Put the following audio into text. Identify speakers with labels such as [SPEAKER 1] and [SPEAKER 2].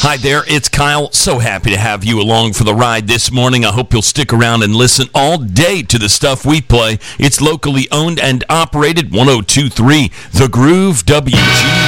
[SPEAKER 1] Hi there, it's Kyle. So happy to have you along for the ride this morning. I hope you'll stick around and listen all day to the stuff we play. It's locally owned and operated. 102.3 The Groove, WGR.